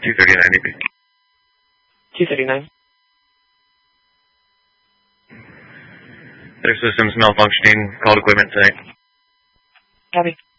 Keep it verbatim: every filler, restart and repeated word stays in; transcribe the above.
two thirty-nine A P. two thirty-nine. Their system's malfunctioning. Called equipment tonight. Copy.